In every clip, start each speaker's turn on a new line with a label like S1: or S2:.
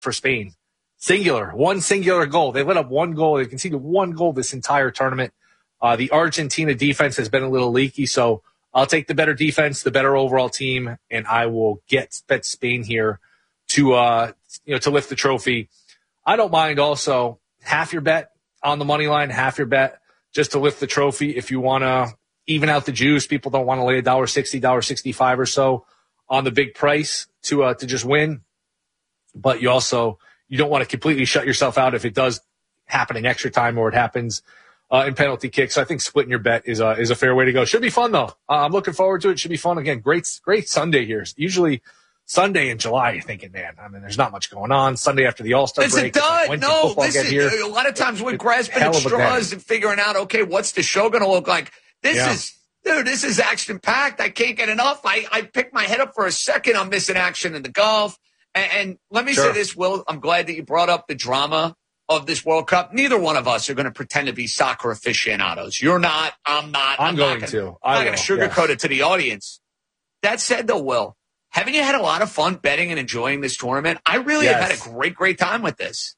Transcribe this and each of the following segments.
S1: for Spain. One singular goal. They let up one goal. They conceded one goal this entire tournament. The Argentina defense has been a little leaky, so I'll take the better defense, the better overall team, and I will bet Spain here to lift the trophy. I don't mind also half your bet on the money line, half your bet just to lift the trophy. If you want to even out the juice, people don't want to lay $1.60, $1.65 or so on the big price to just win. But you don't want to completely shut yourself out if it does happen in extra time or it happens in penalty kicks. So I think splitting your bet is a fair way to go. Should be fun though. I'm looking forward to it. Should be fun again. Great Sunday here. Usually Sunday in July, you're thinking, man, I mean, there's not much going on. Sunday after the All-Star break.
S2: A lot of times we're grasping at straws and figuring out, okay, what's the show going to look like? This is action-packed. I can't get enough. I picked my head up for a second. I'm missing action in the golf. And let me say this, Will. I'm glad that you brought up the drama of this World Cup. Neither one of us are going to pretend to be soccer aficionados. You're not. I'm not. I'm not going to sugarcoat it to the audience. That said, though, Will, haven't you had a lot of fun betting and enjoying this tournament? I really have had a great time with this.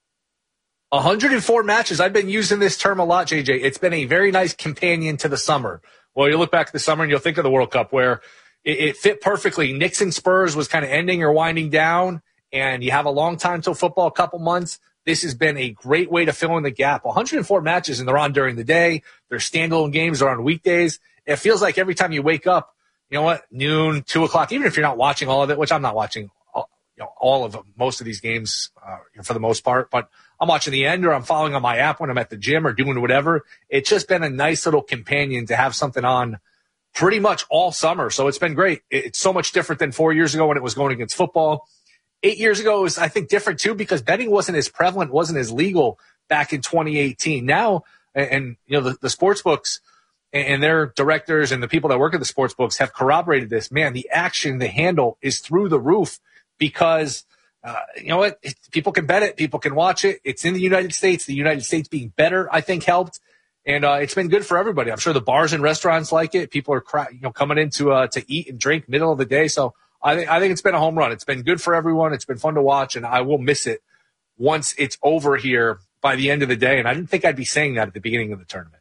S1: 104 matches. I've been using this term a lot, JJ. It's been a very nice companion to the summer. Well, you look back at the summer and you'll think of the World Cup where it fit perfectly. Knicks and Spurs was kind of ending or winding down, and you have a long time till football, a couple months. This has been a great way to fill in the gap. 104 matches, and they're on during the day. They're standalone games. They're on weekdays. It feels like every time you wake up, you know what, noon, 2 o'clock, even if you're not watching all of it, which I'm not watching all of most of these games for the most part, but I'm watching the end or I'm following on my app when I'm at the gym or doing whatever. It's just been a nice little companion to have something on pretty much all summer. So it's been great. It's so much different than 4 years ago when it was going against football. 8 years ago was, I think, different too because betting wasn't as prevalent, wasn't as legal back in 2018. Now, and the sports books and their directors and the people that work at the sports books have corroborated this. Man, the action, the handle is through the roof because people can bet it, people can watch it. It's in the United States. The United States being better, I think, helped. And it's been good for everybody. I'm sure the bars and restaurants like it. People are coming in to eat and drink middle of the day. So I think it's been a home run. It's been good for everyone. It's been fun to watch, and I will miss it once it's over here by the end of the day. And I didn't think I'd be saying that at the beginning of the tournament.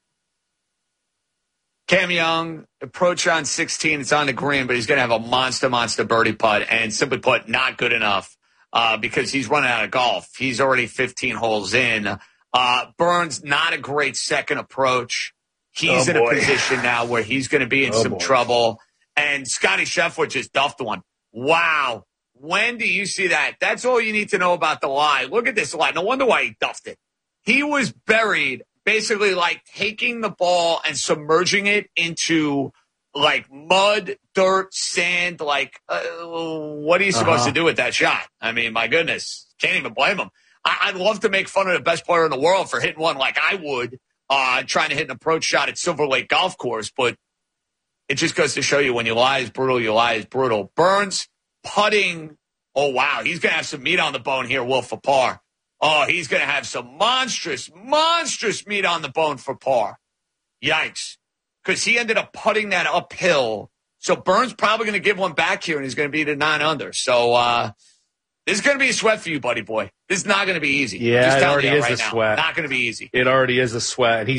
S2: Cam Young, approach on 16. It's on the green, but he's going to have a monster birdie putt. And simply put, not good enough because he's running out of golf. He's already 15 holes in. Burns, not a great second approach. He's in a position now where he's going to be in some trouble. And Scotty Scheffler just duffed one. Wow. When do you see that? That's all you need to know about the lie. Look at this lie. No wonder why he duffed it. He was buried, basically like taking the ball and submerging it into like mud, dirt, sand. Like, what are you supposed to do with that shot? I mean, my goodness. Can't even blame him. I'd love to make fun of the best player in the world for hitting one like I would, trying to hit an approach shot at Silver Lake Golf Course, but it just goes to show you when you lie is brutal, you lie is brutal. Burns putting, oh, wow, he's going to have some meat on the bone here, Will, for par. Oh, he's going to have some monstrous meat on the bone for par. Yikes. Because he ended up putting that uphill. So Burns probably going to give one back here, and he's going to be to 9 under. So this is going to be a sweat for you, buddy boy. This is not going to be easy.
S1: Yeah, it already is a sweat.
S2: Not going to be easy.
S1: It already is a sweat. And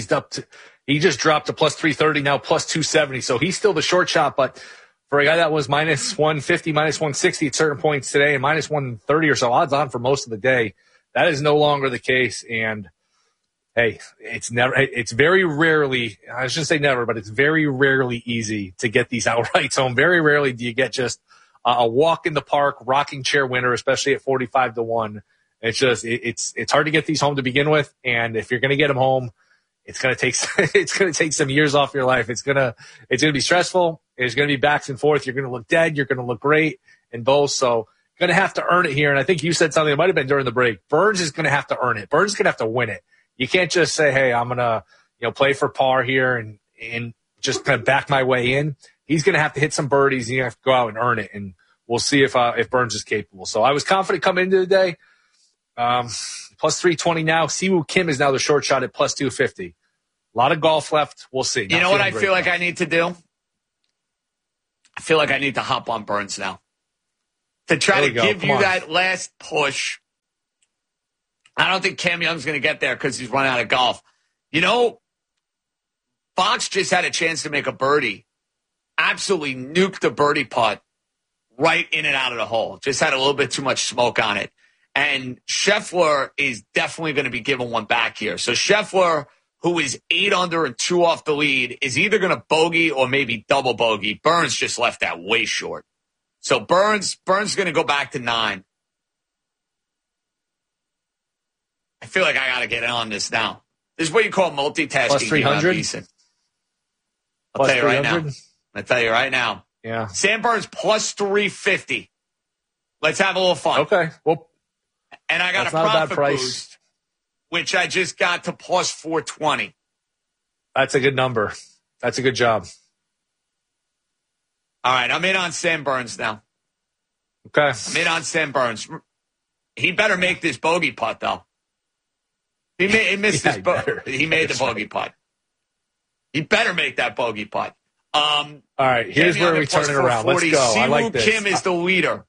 S1: he just dropped to plus 330, now plus 270. So he's still the short shot, but for a guy that was minus 150, minus 160 at certain points today, and minus 130 or so odds on for most of the day, that is no longer the case. And hey, it's very rarely, I shouldn't say never, but it's very rarely easy to get these outrights home. Very rarely do you get just a walk in the park, rocking chair winner, especially at 45-1. It's just, it's hard to get these home to begin with. And if you're going to get them home, it's going to take some years off your life. It's going to be stressful. There's going to be backs and forth. You're going to look dead. You're going to look great in both. So going to have to earn it here. And I think you said something, it might've been during the break. Burns is going to have to earn it. Burns is going to have to win it. You can't just say, hey, I'm going to, play for par here and just kind of back my way in. He's going to have to hit some birdies. You have to go out and earn it. And we'll see if Burns is capable. So I was confident coming into the day. Plus 320 now. Siwoo Kim is now the short shot at plus 250. A lot of golf left. We'll see.
S2: You know what I feel like I need to do? I feel like I need to hop on Burns now. To try to give you that last push I don't think Cam Young's going to get there because he's run out of golf. You know, Fox just had a chance to make a birdie. Absolutely nuked the birdie putt right in and out of the hole. Just had a little bit too much smoke on it. And Scheffler is definitely going to be given one back here. So Scheffler, who is 8 under and 2 off the lead, is either going to bogey or maybe double bogey. Burns just left that way short. So Burns going to go back to 9. I feel like I got to get in on this now. This is what you call multitasking.
S1: Plus 300?
S2: I'll tell you right now. I'll tell you right now.
S1: Yeah.
S2: Sam Burns plus 350. Let's have a little fun.
S1: Okay. Well,
S2: and I got a profit boost, which I just got to plus 420.
S1: That's a good number. That's a good job.
S2: All right. I'm in on Sam Burns now.
S1: Okay.
S2: I'm in on Sam Burns. He better make this bogey putt, though. He missed his bogey. He made the bogey putt. He better make that bogey putt.
S1: All right, here's where we turn it around. Let's go. I like this.
S2: Kim is the leader.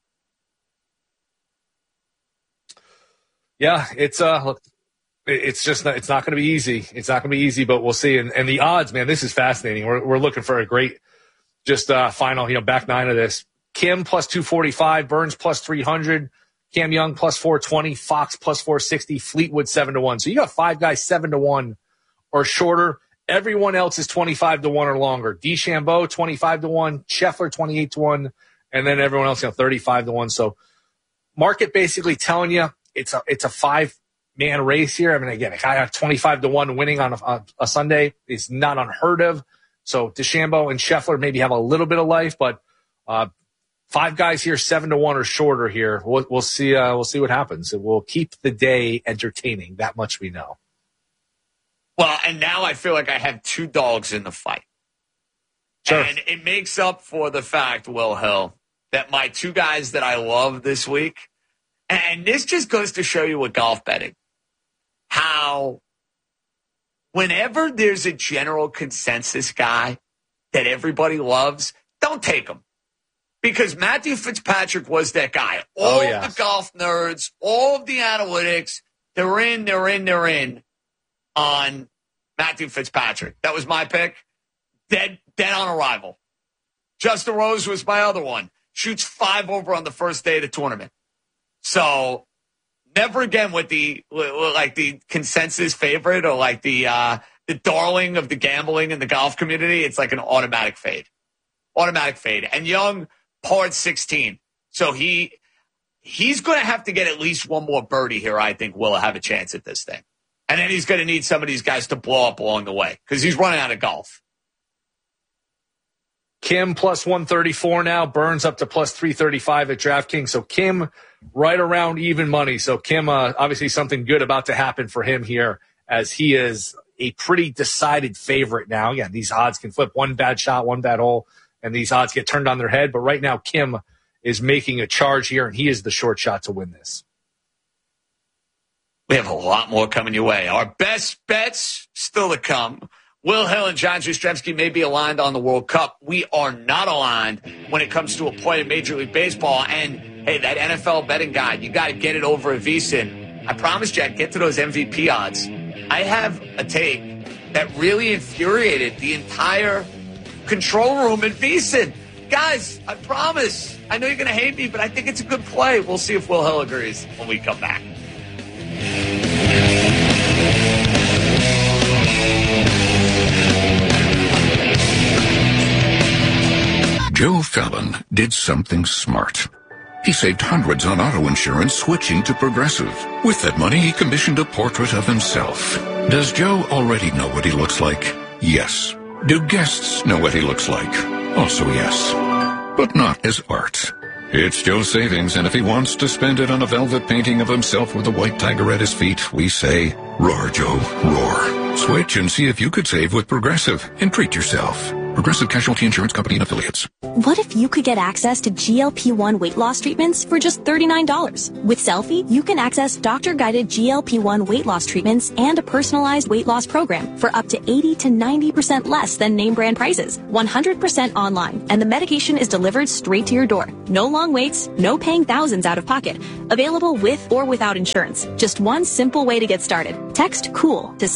S1: Yeah, it's just not, it's not going to be easy. It's not going to be easy, but we'll see. And the odds, man, this is fascinating. We're looking for a great final, back 9 of this. Kim plus 245, Burns plus 300, Cam Young plus 420, Fox plus 460, Fleetwood 7-1. So you got 5 guys 7-1 or shorter. Everyone else is 25-1 or longer. DeChambeau 25-1, Scheffler 28-1, and then everyone else 35-1. So market basically telling you it's a 5-man race here. I mean, again, a guy at 25-1 winning on a Sunday is not unheard of. So DeChambeau and Scheffler maybe have a little bit of life, but 5 guys here 7-1 or shorter here. We'll see. We'll see what happens. It will keep the day entertaining. That much we know.
S2: Well, and now I feel like I have 2 dogs in the fight. Sure. And it makes up for the fact, Will Hill, that my 2 guys that I love this week, and this just goes to show you with golf betting, how whenever there's a general consensus guy that everybody loves, don't take him. Because Matthew Fitzpatrick was that guy. All the golf nerds, all of the analytics, they're in on Matthew Fitzpatrick. That was my pick. Dead on arrival. Justin Rose was my other one. Shoots 5 over on the first day of the tournament. So never again with the consensus favorite or like the darling of the gambling in the golf community. It's like an automatic fade. And Young parred 16. So he's going to have to get at least one more birdie here. I think will have a chance at this thing. And then he's going to need some of these guys to blow up along the way because he's running out of golf.
S1: Kim plus 134 now. Burns up to plus 335 at DraftKings. So Kim right around even money. So Kim, obviously something good about to happen for him here as he is a pretty decided favorite now. Again, these odds can flip. One bad shot, one bad hole, and these odds get turned on their head. But right now, Kim is making a charge here, and he is the short shot to win this.
S2: We have a lot more coming your way. Our best bets still to come. Will Hill and John Jastrzemski may be aligned on the World Cup. We are not aligned when it comes to a play in Major League Baseball. And, hey, that NFL betting guide, you got to get it over at VSiN. I promised you I'd get to those MVP odds. I have a take that really infuriated the entire control room at VSiN. Guys, I promise. I know you're going to hate me, but I think it's a good play. We'll see if Will Hill agrees when we come back.
S3: Joe Fallon did something smart. He saved hundreds on auto insurance switching to Progressive. With that money, he commissioned a portrait of himself. Does Joe already know what he looks like? Yes. Do guests know what he looks like? Also yes. But not as art. It's Joe's savings, and if he wants to spend it on a velvet painting of himself with a white tiger at his feet, we say, roar, Joe, roar. Switch and see if you could save with Progressive and treat yourself. Progressive Casualty Insurance Company and Affiliates.
S4: What if you could get access to GLP-1 weight loss treatments for just $39? With Selfie, you can access doctor-guided GLP-1 weight loss treatments and a personalized weight loss program for up to 80 to 90% less than name brand prices. 100% online, and the medication is delivered straight to your door. No long waits, no paying thousands out of pocket. Available with or without insurance. Just one simple way to get started. Text COOL to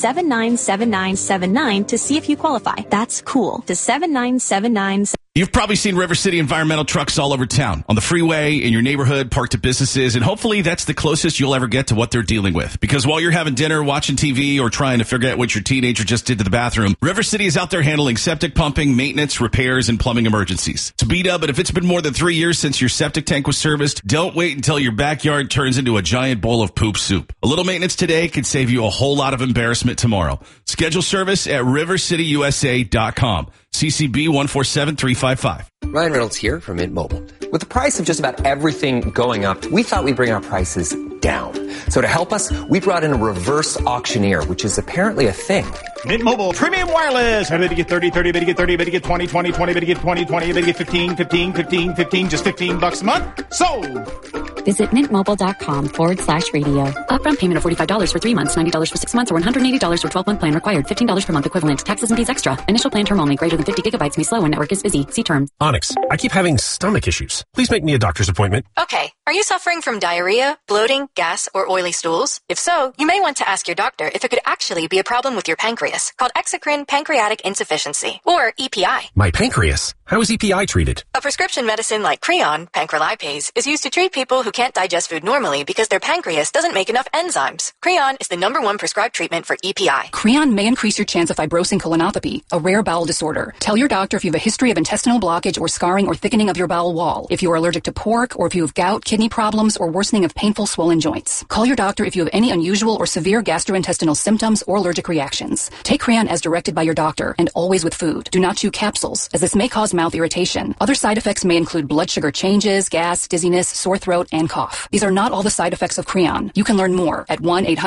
S4: 797979 to see if you qualify. That's COOL to 79797.
S5: You've probably seen River City environmental trucks all over town, on the freeway, in your neighborhood, parked at businesses, and hopefully that's the closest you'll ever get to what they're dealing with. Because while you're having dinner, watching TV, or trying to figure out what your teenager just did to the bathroom, River City is out there handling septic pumping, maintenance, repairs, and plumbing emergencies. So beat up, but if it's been more than 3 years since your septic tank was serviced, don't wait until your backyard turns into a giant bowl of poop soup. A little maintenance today could save you a whole lot of embarrassment tomorrow. Schedule service at rivercityusa.com. CCB 147355.
S6: Ryan Reynolds here from Mint Mobile. With the price of just about everything going up, we thought we'd bring our prices down. So to help us, we brought in a reverse auctioneer, which is apparently a thing.
S7: Mint Mobile Premium Wireless. How did you get 30, 30, bet you get 30, bet you get 20, 20, 20, bet you get 20, 20, bet you get 15, 15, 15, 15, just $15 a month? Sold!
S8: Visit mintmobile.com/radio. Upfront payment of $45 for 3 months, $90 for 6 months, or $180 for 12-month plan required. $15 per month equivalent. Taxes and fees extra. Initial plan term only. Greater than 50 gigabytes may slow when network is busy. See terms.
S9: Onyx, I keep having stomach issues. Please make me a doctor's appointment.
S10: Okay. Are you suffering from diarrhea, bloating, gas, or oily stools? If so, you may want to ask your doctor if it could actually be a problem with your pancreas, called exocrine pancreatic insufficiency, or EPI.
S9: My pancreas? How is EPI treated?
S10: A prescription medicine like Creon, pancrelipase, is used to treat people who can't digest food normally because their pancreas doesn't make enough enzymes. Creon is the #1 prescribed treatment for EPI.
S11: Creon may increase your chance of fibrosing colonopathy, a rare bowel disorder. Tell your doctor if you have a history of intestinal blockage or scarring or thickening of your bowel wall, if you are allergic to pork, or if you have gout, kidney problems, or worsening of painful swollen joints. Call your doctor if you have any unusual or severe gastrointestinal symptoms or allergic reactions. Take Creon as directed by your doctor, and always with food. Do not chew capsules, as this may cause mouth irritation. Other side effects may include blood sugar changes, gas, dizziness, sore throat, and cough. These are not all the side effects of Creon. You can learn more at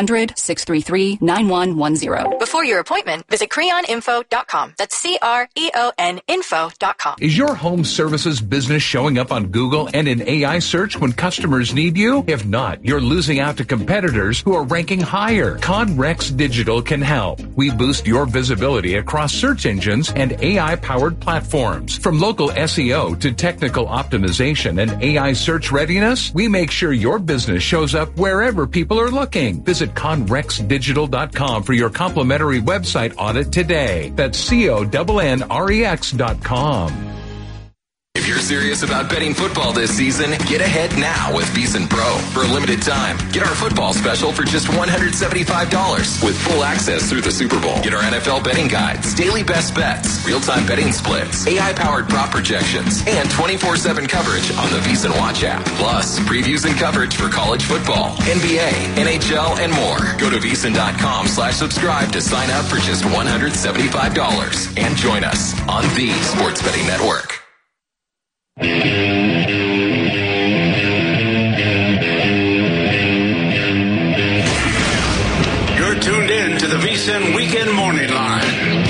S11: 1-800-633-9110.
S10: Before your appointment, visit creoninfo.com. That's CREON info.com.
S12: Is your home services business showing up on Google and in AI search when customers need you? If not, you're losing out to competitors who are ranking higher. Conrex Digital can help. We boost your visibility across search engines and AI-powered platforms. From local SEO to technical optimization and AI search readiness, we make sure your business shows up wherever people are looking. Visit conrexdigital.com for your complimentary website audit today. That's CONNREX.com.
S13: If you're serious about betting football this season, get ahead now with VEASAN Pro. For a limited time, get our football special for just $175 with full access through the Super Bowl. Get our NFL betting guides, daily best bets, real-time betting splits, AI-powered prop projections, and 24/7 coverage on the VEASAN Watch app. Plus, previews and coverage for college football, NBA, NHL, and more. Go to VEASAN.com/subscribe to sign up for just $175 and join us on the Sports Betting Network.
S14: You're tuned in to the VEASAN Weekend Morning Line.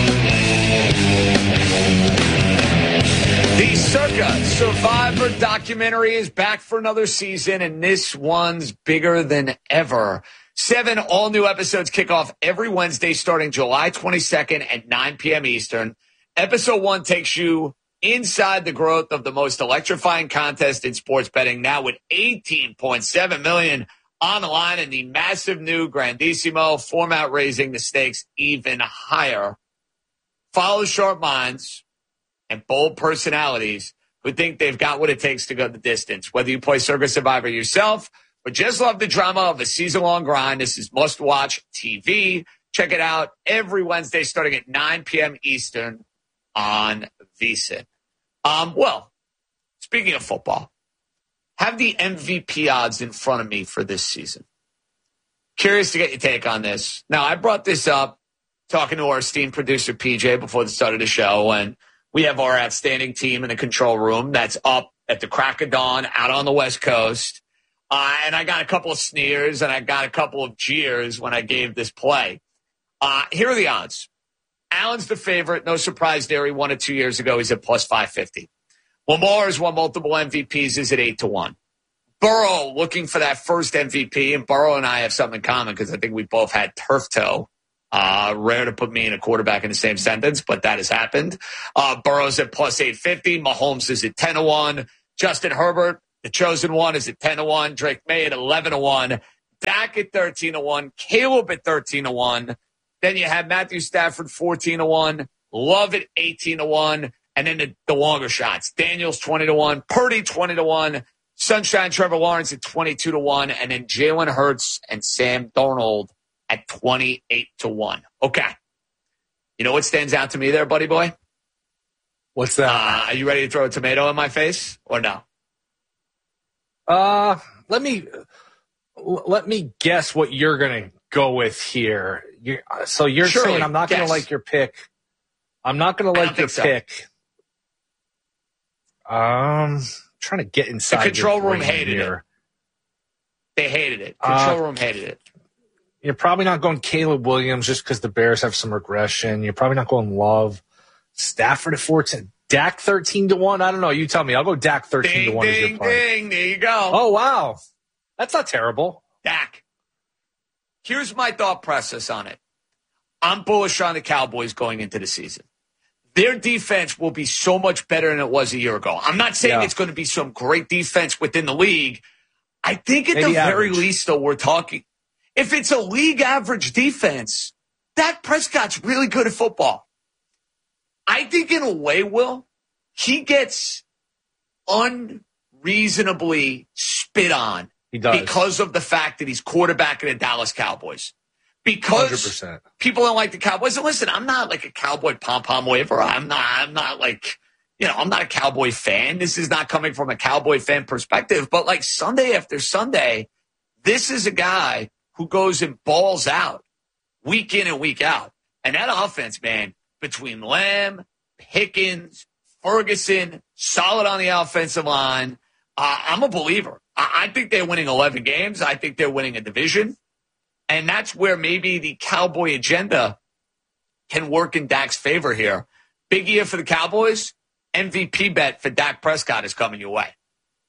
S2: The Circa Survivor documentary is back for another season, and this one's bigger than ever. 7 all-new episodes kick off every Wednesday starting July 22nd at 9 p.m. Eastern. Episode 1 takes you inside the growth of the most electrifying contest in sports betting, now with $18.7 million on the line and the massive new Grandissimo format, raising the stakes even higher. Follow sharp minds and bold personalities who think they've got what it takes to go the distance. Whether you play Circa Survivor yourself or just love the drama of a season-long grind, this is must-watch TV. Check it out every Wednesday starting at 9 p.m. Eastern on VEASAN. Well, speaking of football, have the MVP odds in front of me for this season. Curious to get your take on this. Now, I brought this up talking to our esteemed producer, PJ, before the start of the show, and we have our outstanding team in the control room that's up at the crack of dawn out on the West Coast. And I got a couple of sneers and I got a couple of jeers when I gave this play. Here are the odds. Allen's the favorite. No surprise there. He won it 2 years ago. He's at plus 550. Lamar has won multiple MVPs. Is at 8-1. Burrow looking for that first MVP, and Burrow and I have something in common because I think we both had turf toe. Rare to put me and a quarterback in the same sentence, but that has happened. Burrow's at plus 850. Mahomes is at 10-1. Justin Herbert, the chosen one, is at 10-1. Drake May at 11-1. Dak at 13-1. Caleb at 13-1. Then you have Matthew Stafford 14-1. Love at 18-1. And then the longer shots. Daniels 20-1. Purdy 20-1. Sunshine Trevor Lawrence at 22-1. And then Jalen Hurts and Sam Darnold at 28-1. Okay. You know what stands out to me there, buddy boy?
S1: What's that?
S2: Are you ready to throw a tomato in my face or no?
S1: Let me guess what you're going to go with here. You're
S2: Surely,
S1: saying I'm not going to
S2: guess.
S1: like your pick. I'm not going to like your pick. Trying to get inside
S2: the control
S1: your
S2: room
S1: brain
S2: hated
S1: here.
S2: it. They hated it. Control room hated it.
S1: You're probably not going Caleb Williams just because the Bears have some regression. You're probably not going Love. Stafford at 14. Dak 13-1. I don't know. You tell me. I'll go Dak 13-1 as your
S2: Ding,
S1: play.
S2: ding. There you go.
S1: Oh, wow. That's not terrible.
S2: Dak. Here's my thought process on it. I'm bullish on the Cowboys going into the season. Their defense will be so much better than it was a year ago. I'm not saying it's going to be some great defense within the league. I think at
S1: Maybe
S2: the
S1: average.
S2: very least, though, we're talking. If it's a league average defense, Dak Prescott's really good at football. I think in a way, Will, he gets unreasonably spit on because of the fact that he's quarterbacking the Dallas Cowboys. Because
S1: 100%.
S2: People don't like the Cowboys. And listen, I'm not like a Cowboy pom-pom waver. I'm not like, I'm not a Cowboy fan. This is not coming from a Cowboy fan perspective. But like Sunday after Sunday, this is a guy who goes and balls out week in and week out. And that offense, man, between Lamb, Pickens, Ferguson, solid on the offensive line. I'm a believer. I think they're winning 11 games. I think they're winning a division. And that's where maybe the Cowboy agenda can work in Dak's favor here. Big year for the Cowboys. MVP bet for Dak Prescott is coming your way.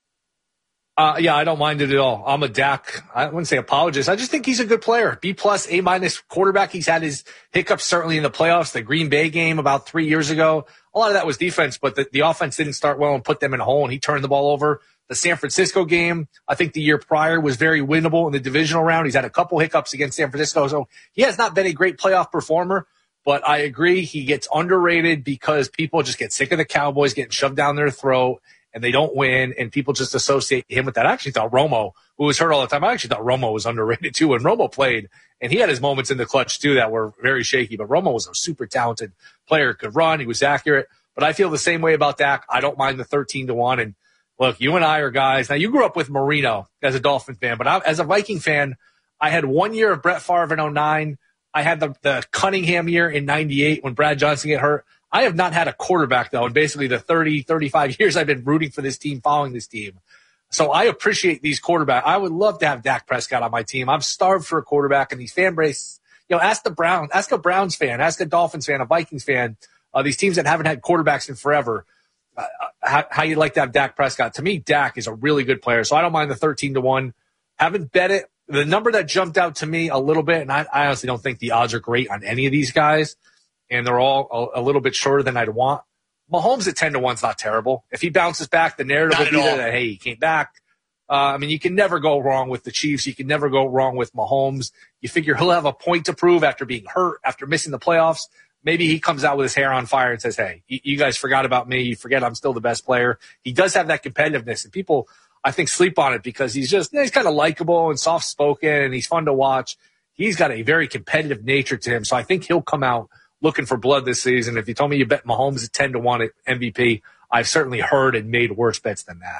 S1: Yeah, I don't mind it at all. I'm a Dak, I wouldn't say apologist. I just think he's a good player. B+, A- quarterback. He's had his hiccups certainly in the playoffs. The Green Bay game about 3 years ago, a lot of that was defense, but the offense didn't start well and put them in a hole, and he turned the ball over. The San Francisco game, I think the year prior, was very winnable in the divisional round. He's had a couple hiccups against San Francisco, so he has not been a great playoff performer, but I agree he gets underrated because people just get sick of the Cowboys getting shoved down their throat, and they don't win, and people just associate him with that. I actually thought Romo, who was hurt all the time, I actually thought Romo was underrated too, and Romo played, and he had his moments in the clutch too that were very shaky, but Romo was a super talented player, could run, he was accurate, but I feel the same way about Dak. I don't mind the 13-1, and look, you and I are guys. Now, you grew up with Marino as a Dolphin fan, but as a Viking fan, I had 1 year of Brett Favre in 2009. I had the Cunningham year in 98 when Brad Johnson got hurt. I have not had a quarterback, though, in basically the 30, 35 years I've been rooting for this team, following this team. So I appreciate these quarterbacks. I would love to have Dak Prescott on my team. I'm starved for a quarterback, and these fan base, ask a Browns fan, ask a Dolphins fan, a Vikings fan, these teams that haven't had quarterbacks in forever. How you like to have Dak Prescott. To me, Dak is a really good player, so I don't mind the 13-1. Haven't bet it. The number that jumped out to me a little bit, and I honestly don't think the odds are great on any of these guys, and they're all a little bit shorter than I'd want. Mahomes at 10-1 is not terrible. If he bounces back, the narrative will be there that, hey, he came back. You can never go wrong with the Chiefs. You can never go wrong with Mahomes. You figure he'll have a point to prove after being hurt, after missing the playoffs. Maybe he comes out with his hair on fire and says, hey, you guys forgot about me. You forget I'm still the best player. He does have that competitiveness, and people, I think, sleep on it because he's kind of likable and soft-spoken, and he's fun to watch. He's got a very competitive nature to him, so I think he'll come out looking for blood this season. If you told me you bet Mahomes at 10-1 at MVP, I've certainly heard and made worse bets than that.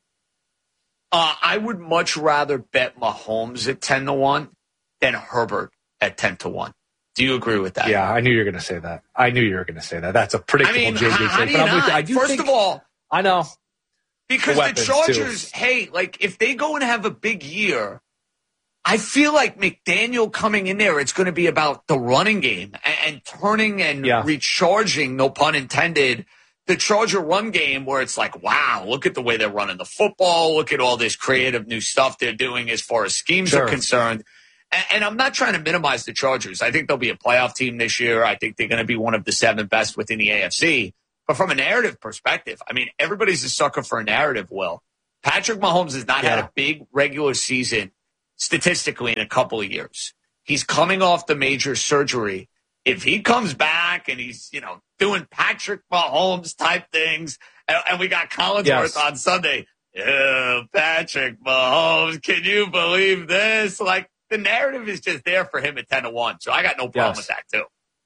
S2: I would much rather bet Mahomes at 10-1 than Herbert at 10-1. Do you agree with that?
S1: Yeah, I knew you were going to say that. That's a predictable JJ take.
S2: How do you not? First of all,
S1: I know.
S2: Because the Chargers, hey, like if they go and have a big year, I feel like McDaniel coming in there, it's going to be about the running game and turning and recharging, no pun intended, the Charger run game where it's like, wow, look at the way they're running the football. Look at all this creative new stuff they're doing as far as schemes are concerned. And I'm not trying to minimize the Chargers. I think they'll be a playoff team this year. I think they're going to be one of the 7 best within the AFC. But from a narrative perspective, I mean, everybody's a sucker for a narrative, Will. Patrick Mahomes has not had a big regular season statistically in a couple of years. He's coming off the major surgery. If he comes back and he's, doing Patrick Mahomes type things, and we got Collinsworth on Sunday, Patrick Mahomes, can you believe this? Like, the narrative is just there for him at 10-1. So I got no problem with that, too.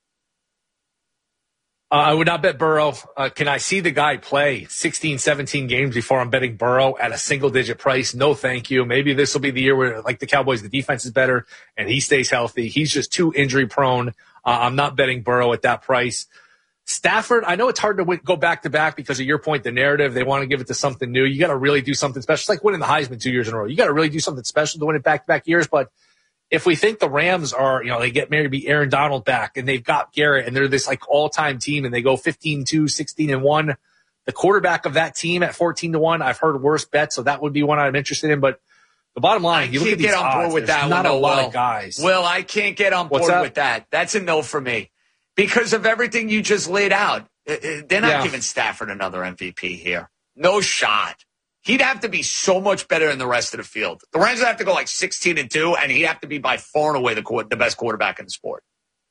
S1: I would not bet Burrow. Can I see the guy play 16, 17 games before I'm betting Burrow at a single-digit price? No, thank you. Maybe this will be the year where, like the Cowboys, the defense is better and he stays healthy. He's just too injury-prone. I'm not betting Burrow at that price. Stafford, I know it's hard to go back-to-back because of your point, the narrative. They want to give it to something new. You got to really do something special. It's like winning the Heisman 2 years in a row. You got to really do something special to win it back-to-back years, but if we think the Rams are, they get maybe Aaron Donald back and they've got Garrett and they're this like all-time team and they go 15-2, 16-1, the quarterback of that team at 14-1, I've heard worse bets, so that would be one I'm interested in. But the bottom line, you look at these odds, board with that not a lot of guys.
S2: Well, I can't get on board with that. That's a no for me because of everything you just laid out. They're not giving Stafford another MVP here. No shot. He'd have to be so much better in the rest of the field. The Rams would have to go like 16-2, and he'd have to be by far and away the best quarterback in the sport.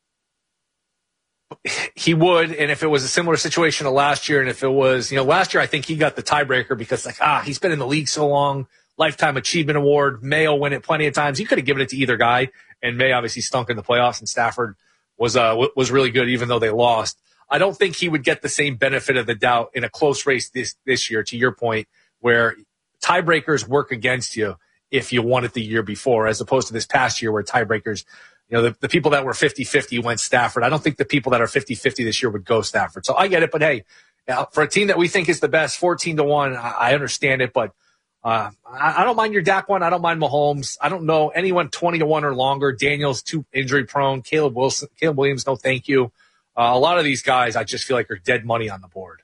S1: He would, and if it was a similar situation to last year, and if it was, last year I think he got the tiebreaker because he's been in the league so long, Lifetime Achievement Award, May will win it plenty of times. He could have given it to either guy, and May obviously stunk in the playoffs, and Stafford was really good even though they lost. I don't think he would get the same benefit of the doubt in a close race this year, to your point, where tiebreakers work against you if you won it the year before, as opposed to this past year where tiebreakers, the people that were 50-50 went Stafford. I don't think the people that are 50-50 this year would go Stafford. So I get it, but hey, for a team that we think is the best, 14-1, I understand it, but I don't mind your Dak one. I don't mind Mahomes. I don't know anyone 20-1 or longer. Daniel's too injury prone. Caleb Williams, no thank you. A lot of these guys, I just feel like are dead money on the board.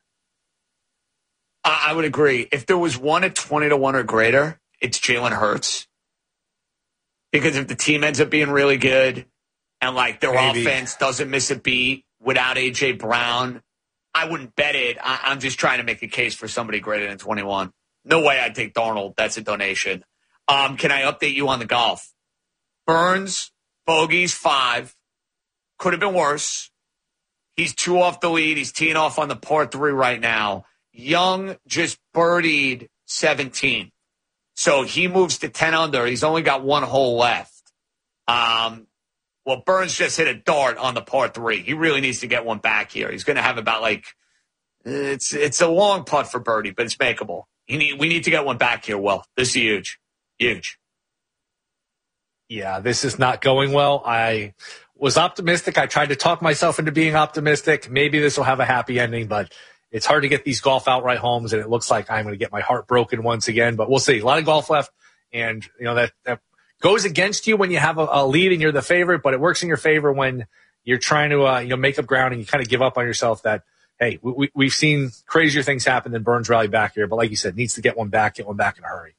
S2: I would agree. If there was one at 20-1 or greater, it's Jalen Hurts. Because if the team ends up being really good and like their offense doesn't miss a beat without A.J. Brown, I wouldn't bet it. I'm just trying to make a case for somebody greater than 21. No way I'd take Darnold. That's a donation. Can I update you on the golf? Burns, bogeys 5. Could have been worse. He's 2 off the lead. He's teeing off on the par 3 right now. Young just birdied 17. So he moves to 10 under. He's only got 1 hole left. Burns just hit a dart on the par 3. He really needs to get one back here. He's going to have about it's a long putt for birdie, but it's makeable. We need to get one back here, Will. This is huge. Huge.
S1: Yeah, this is not going well. I was optimistic. I tried to talk myself into being optimistic. Maybe this will have a happy ending, but it's hard to get these golf outright homes, and it looks like I'm going to get my heart broken once again. But we'll see. A lot of golf left, and that goes against you when you have a lead and you're the favorite, but it works in your favor when you're trying to make up ground and you kind of give up on yourself. That hey, we've seen crazier things happen than Burns rally back here, but like you said, needs to get one back in a hurry.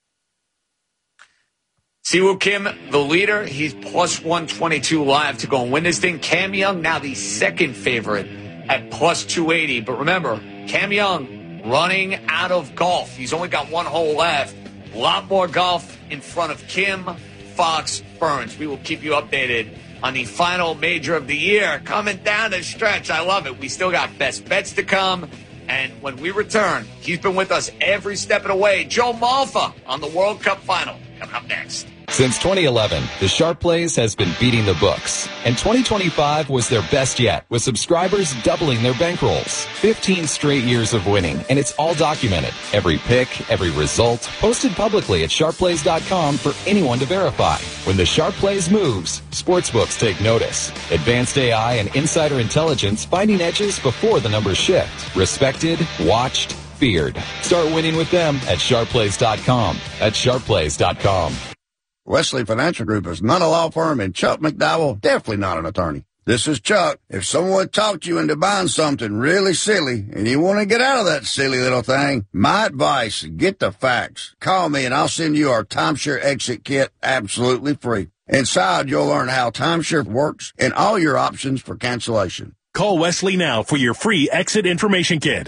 S2: Siwoo Kim, the leader, he's plus 122 live to go and win this thing. Cam Young now the second favorite at plus 280. But remember, Cam Young running out of golf. He's only got 1 hole left. A lot more golf in front of Kim, Fox, Burns. We will keep you updated on the final major of the year coming down the stretch. I love it. We still got best bets to come. And when we return, he's been with us every step of the way. Joe Malfa on the World Cup final coming up next.
S15: Since 2011, the Sharp Plays has been beating the books, and 2025 was their best yet, with subscribers doubling their bankrolls. 15 straight years of winning, and it's all documented. Every pick, every result, posted publicly at sharpplays.com for anyone to verify. When the Sharp Plays moves, sportsbooks take notice. Advanced AI and insider intelligence finding edges before the numbers shift. Respected, watched, feared. Start winning with them at sharpplays.com. At sharpplays.com.
S16: Wesley Financial Group is not a law firm, and Chuck McDowell, definitely not an attorney. This is Chuck. If someone talked you into buying something really silly and you want to get out of that silly little thing, my advice, get the facts. Call me and I'll send you our timeshare exit kit absolutely free. Inside, you'll learn how timeshare works and all your options for cancellation.
S17: Call Wesley now for your free exit information kit.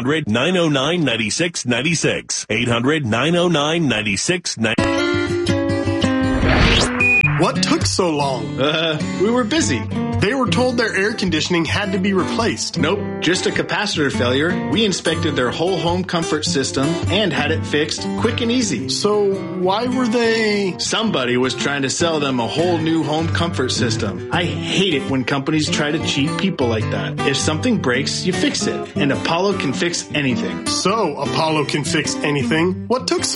S17: 800-909-9696. 800-909-9696.
S18: What took so long?
S19: We were busy.
S18: They were told their air conditioning had to be replaced.
S19: Nope, just a capacitor failure. We inspected their whole home comfort system and had it fixed quick and easy.
S18: So why were they...
S19: Somebody was trying to sell them a whole new home comfort system. I hate it when companies try to cheat people like that. If something breaks, you fix it. And Apollo can fix anything.
S18: So Apollo can fix anything? What took